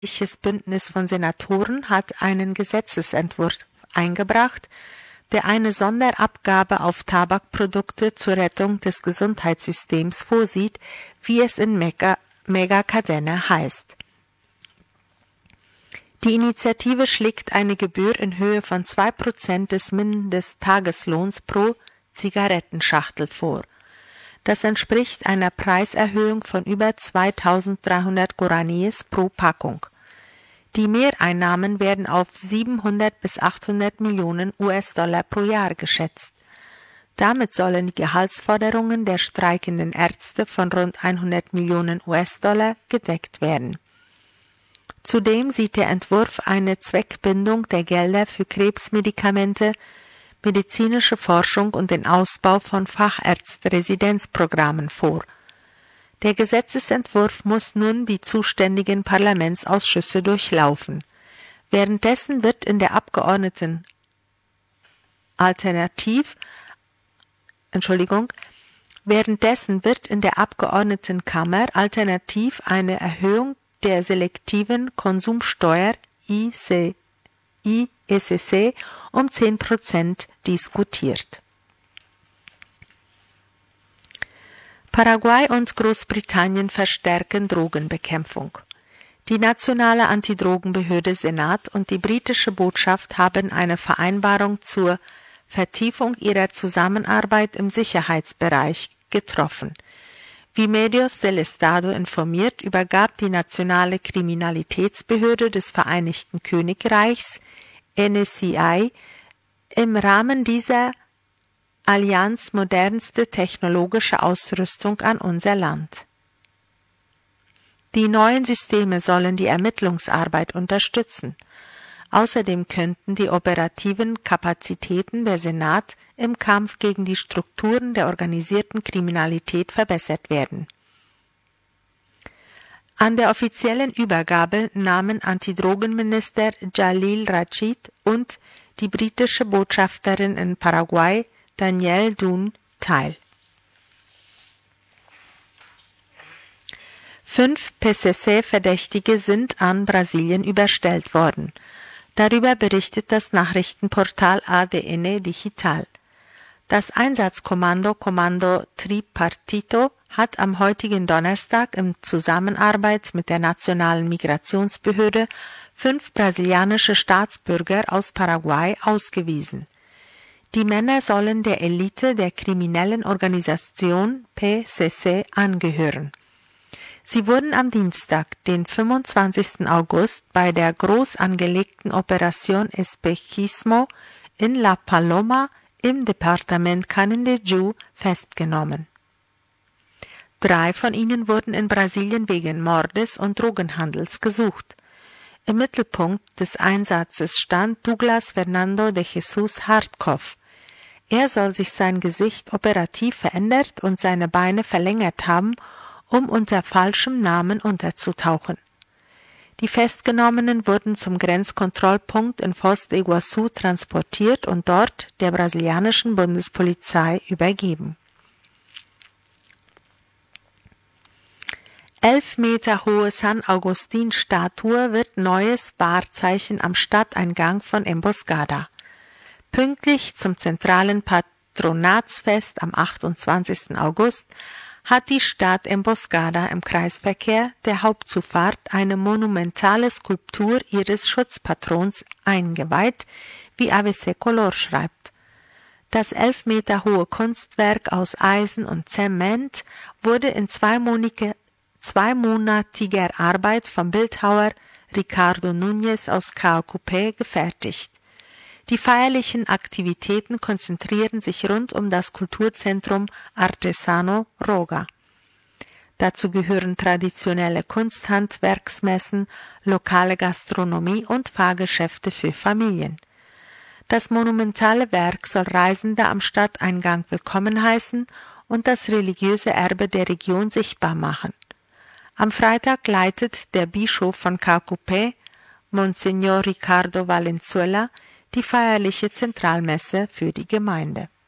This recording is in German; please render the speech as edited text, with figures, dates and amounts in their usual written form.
Bündnis von Senatoren hat einen Gesetzesentwurf eingebracht, der eine Sonderabgabe auf Tabakprodukte zur Rettung des Gesundheitssystems vorsieht, wie es in Mega Cadena heißt. Die Initiative schlägt eine Gebühr in Höhe von 2% des Mindesttageslohns pro Zigarettenschachtel vor. Das entspricht einer Preiserhöhung von über 2.300 Guaraníes pro Packung. Die Mehreinnahmen werden auf 700 bis 800 Millionen US-Dollar pro Jahr geschätzt. Damit sollen die Gehaltsforderungen der streikenden Ärzte von rund 100 Millionen US-Dollar gedeckt werden. Zudem sieht der Entwurf eine Zweckbindung der Gelder für Krebsmedikamente, medizinische Forschung und den Ausbau von Fachärzte-Residenzprogrammen vor. Der Gesetzesentwurf muss nun die zuständigen Parlamentsausschüsse durchlaufen. Währenddessen wird in der Abgeordnetenkammer alternativ eine Erhöhung der selektiven Konsumsteuer ISC um 10% diskutiert. Paraguay und Großbritannien verstärken Drogenbekämpfung. Die nationale Antidrogenbehörde Senat und die britische Botschaft haben eine Vereinbarung zur Vertiefung ihrer Zusammenarbeit im Sicherheitsbereich getroffen. Wie Medios del Estado informiert, übergab die nationale Kriminalitätsbehörde des Vereinigten Königreichs NSCI im Rahmen dieser Allianz modernste technologische Ausrüstung an unser Land. Die neuen Systeme sollen die Ermittlungsarbeit unterstützen. Außerdem könnten die operativen Kapazitäten der Senat im Kampf gegen die Strukturen der organisierten Kriminalität verbessert werden. An der offiziellen Übergabe nahmen Antidrogenminister Jalil Rachid und die britische Botschafterin in Paraguay Danielle Dunn teil. 5 PCC-Verdächtige sind an Brasilien überstellt worden. Darüber berichtet das Nachrichtenportal ADN Digital. Das Einsatzkommando Comando Tripartito hat am heutigen Donnerstag in Zusammenarbeit mit der Nationalen Migrationsbehörde 5 brasilianische Staatsbürger aus Paraguay ausgewiesen. Die Männer sollen der Elite der kriminellen Organisation PCC angehören. Sie wurden am Dienstag, den 25. August, bei der groß angelegten Operation Espejismo in La Paloma im Departement Canindeyú festgenommen. 3 von ihnen wurden in Brasilien wegen Mordes und Drogenhandels gesucht. Im Mittelpunkt des Einsatzes stand Douglas Fernando de Jesus Hartkopf. Er soll sich sein Gesicht operativ verändert und seine Beine verlängert haben, um unter falschem Namen unterzutauchen. Die Festgenommenen wurden zum Grenzkontrollpunkt in Foz de Iguazú transportiert und dort der brasilianischen Bundespolizei übergeben. 11 Meter hohe San Agustin-Statue wird neues Wahrzeichen am Stadteingang von Emboscada. Pünktlich zum zentralen Patronatsfest am 28. August hat die Stadt Emboscada im Kreisverkehr der Hauptzufahrt eine monumentale Skulptur ihres Schutzpatrons eingeweiht, wie ABC Color schreibt. Das 11 Meter hohe Kunstwerk aus Eisen und Zement wurde in zweimonatiger Arbeit vom Bildhauer Ricardo Núñez aus Caacupé gefertigt. Die feierlichen Aktivitäten konzentrieren sich rund um das Kulturzentrum Artesano Roga. Dazu gehören traditionelle Kunsthandwerksmessen, lokale Gastronomie und Fahrgeschäfte für Familien. Das monumentale Werk soll Reisende am Stadteingang willkommen heißen und das religiöse Erbe der Region sichtbar machen. Am Freitag leitet der Bischof von Caacupé, Monsignor Ricardo Valenzuela, die feierliche Zentralmesse für die Gemeinde.